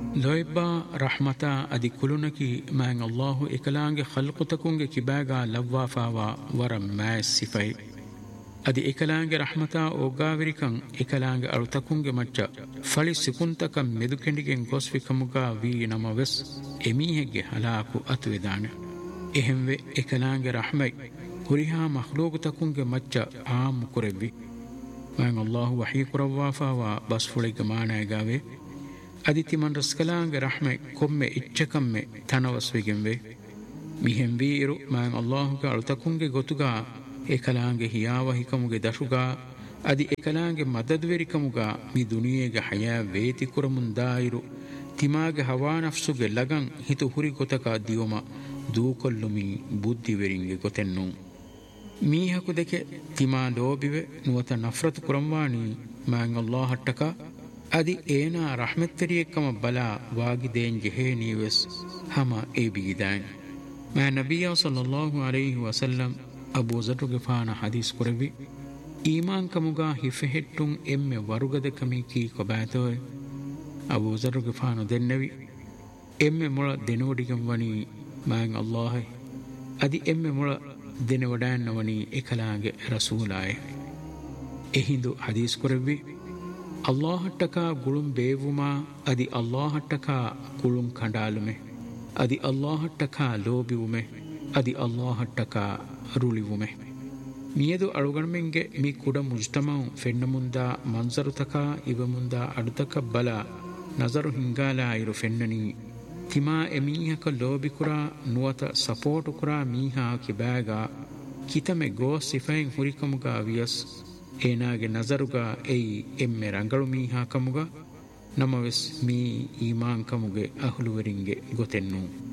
ಲೊಯ್ಬಾ ರಹ್ಮತ ಅದಿ ಕುಲುನಕಿ ಮ್ಯಾಂಗ್ ಅಲ್ಲಾಹು ಎಕಲಾಂಗೆ ಖಲ್ಕುತಕುಂಗೆ ಕಿಬಾಗ ಲವ್ವಾಫಾವಾ ವರ ಮ್ಯಾಸ್ ಸಿಫೈ ಅದಿ ಎಕಲಾಂಗೆ ರಹ್ಮತ ಒಗ್ಗಾವಿರಿಕಂ ಎಕಲಾಂಗೆ ಅಳುತಕುಂಗೆ ಮಚ್ಚ ಫಳಿ ಸಿಕುಂತಕಂ ಮೆದುಕೆಂಡಿಗೆಂ ಗೊಸ್ವಿಕಮುಗ ವಿ ನಮವೆಸ್ ಎಮೀಹೆಗ್ಗೆ ಹಲಾಕು ಅತುವೆದಾನೆ ಎಹೆಂವೆ ಎಕಲಾಂಗೆ ರಹ್ಮೈ ಹುರಿಹಾ ಮಖ್ಲೂಗುತಕುಂಗೆ ಮಚ್ಚ ಆಮ್ ಕುರೆವ್ವಿ ಮ್ಯಾಂಗ್ ಅಲ್ಲಾಹು ವಹೀ ಕುರವ್ವಾಫಾವಾ ಬಸ್ಫುಳಿಗೆ ಮಾನಾಯಗಾವೆ ಅದಿತಿಮನ್ ರಸ್ಕಲಾಂಗೆ ರಹ್ಮೆ ಕೊಮ್ಮೆ ಇಚ್ಚಕಮ್ಮೆ ತನವಸ್ವಿಗೆಂವೆ ಮಿಹೆಂ ವೀರು ಮ್ಯಾಂಗ್ ಅಲ್ಲಾಹುಗೆ ಅಳುತಕುಂಗೆ ಗೊತುಗ ಎಕಲಾಂಗೆ ಹಿಯಾವಹಿಕಮುಗೆ ದಶುಗ ಅದಿ ಎಕಲಾಂಗೆ ಮದದ್ವೆರಿಕಮುಗ ಮಿ ದುನಿಯೆಗೆ ಹಯಾ ವೇತಿ ಕುರಮುಂದಾಯಿರು ತಿಮಾಗೆ ಹವಾ ನಫ್ಸುಗೆ ಲಗಂ ಹಿತು ಹುರಿ ಗೊತಕ ದಿಯೊಮ ದೂಕೊಲ್ಲುಮಿ ಬುದ್ಧಿವೆರಿಂಗೆ ಗೊತೆನ್ನು ಮೀಹಕು ದೆಕೆ ತಿಮಾ ಲೋಬಿವೆ ನುವತ ನಫ್ರತ್ ಕುರಂವಾಣಿ ಮ್ಯಾಂಗ್ ಅಲ್ಲಾಹಟ್ಟಕ ಅದಿ ಏನಾ ರಹ್ಮೆತ್ತರಿಯಕ್ಕಮ ಬಲ ವಾಗಿದೇನ್ ಜೆಹೇ ನೀವೆಸ್ ಹಮ ಏಬಿಗಿದಾನ್ ಮಾ ನಬಿಯ ಸಲ್ಲಲ್ಲಾಹು ಅಲೈಹಿ ವಸಲ್ಲಂ ಅಬೂ ಝರ್ ಗಿಫಾನ ಹದೀಸ್ ಕುರವಿ ಈಮಾನ್ ಕಮುಗ ಹಿಫೆಹೆಟ್ಟುಂ ಎಮ್ಮೆ ವರುಗದ ಕಮಿ ಕೀ ಕೊಬಾತೋಯ್ ಅಬೂ ಝರ್ ಗಿಫಾನ ದೆನ್ನವಿ ಎಮ್ಮೆ ಮುಳ ದೆನೋಡಿಗಂ ವನಿ ಮ್ಯಾಂಗ್ ಅಲ್ಲಾಹ್ ಅದಿ ಎಮ್ಮೆ ಮುಳ ದೆನವಡಾನ್ನ ವನಿ ಎಕಲಾಗೆ ರಸೂಲಾಯ್ ಎಹಿಂದು ಹದೀಸ್ ಕುರವಿ ಅಲ್ಲಾಹಟ್ಟಕ ಗುಳುಂ ಬೇವುಮಾ ಅದಿ ಅಲ್ಲಾಹಟ್ಟಕ ಗುಳುಂ ಕಂಡಾಲುಮೆ ಅದಿ ಅಲ್ಲಾಹಟ್ಟಕ ಲೋಬಿವುಮೆ ಅದಿ ಅಲ್ಲಾಹಟ್ಟಕ ರುಳಿವುಮೆ ಮಿಯದು ಅಳುಗಣ್ಮೆಂಗೆ ಮಿ ಕುಡ ಮುಜ್ತಮಂ ಫೆನ್ನ ಮುಂದ ಮನ್ಸರುತಕ ಇವ ಮುಂದ ಅಡುತಕ ಬಲ ನಜರು ಹಿಂಗಾಲ ಇರು ಫೆನ್ನನಿ ತಿಮಾ ಎಮೀಹಕ ಲೋಬಿಕುರ ನುವತ ಸಪೋಟು ಕುರ ಮೀಹಾ ಕಿಬಾಗ ಕಿತಮೆ ಗೋ ಸಿಫೈನ್ ಹುರಿಕಮುಗ ವಿಯಸ್ ಏನಾಗೆ ನಜರುಗ ಎಯ್ ಎಮ್ಮೆ ರಂಗಳು ಮೀಹಾ ಕಮುಗ ನಮವೆಸ್ ಮೀ ಈಮಾನ್ ಕಮುಗೆ ಅಹುಲುವರಿಂಗೆ ಗೊತೆನ್ನು